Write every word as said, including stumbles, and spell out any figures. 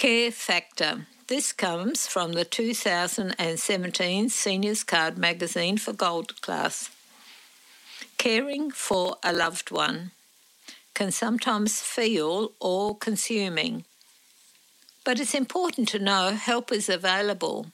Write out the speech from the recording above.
Care factor. This comes from the two thousand seventeen Seniors Card magazine for Gold Class. Caring for a loved one can sometimes feel all-consuming, but it's important to know help is available